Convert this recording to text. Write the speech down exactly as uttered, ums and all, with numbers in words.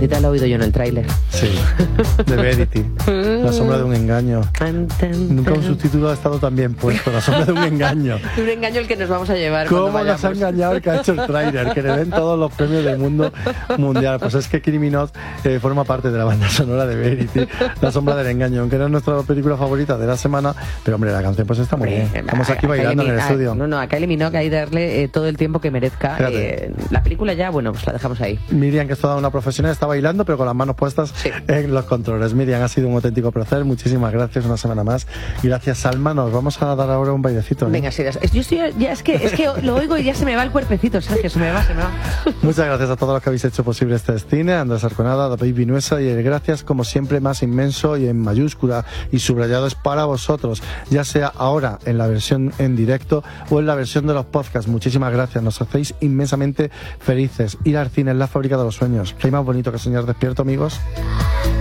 cancioncita la he oído yo en el tráiler. Sí, de Verity, La sombra de un engaño. Nunca un subtítulo ha estado tan bien puesto, La sombra de un engaño. Un engaño el que nos vamos a llevar. ¿Cómo nos ha engañado el que ha hecho el tráiler? Que le den todos los premios del mundo mundial. Pues es que Kylie Minogue eh, forma parte de la banda sonora de Verity, La sombra del engaño, aunque no es nuestra película favorita de la semana, pero hombre, la canción pues está muy bien. Estamos aquí bailando en el estudio. No, no, a Kylie Minogue hay que darle eh, todo el tiempo que merezca. Eh, la película ya, bueno, pues la dejamos ahí. Miriam, que es toda una profesional, está bailando, pero con las manos puestas sí. en los controles. Miriam, ha sido un auténtico placer. Muchísimas gracias, una semana más. Y gracias, Salma. Nos vamos a dar ahora un bailecito, ¿eh? Venga, sí, yo estoy, ya, es, que, es que lo oigo y ya se me va el cuerpecito, Sergio, se me va, se me va. Muchas gracias a todos los que habéis hecho posible este cine, Andrés Arconada, David Vinuesa, y el gracias, como siempre, más inmenso y en mayúscula y subrayado es para vosotros, ya sea ahora en la versión en directo o en la versión de los podcasts. Muchísimas gracias, nos hacéis inmensamente felices. Ir al cine es la fábrica de los sueños. ¿Qué hay más bonito que soñar despierto, amigos?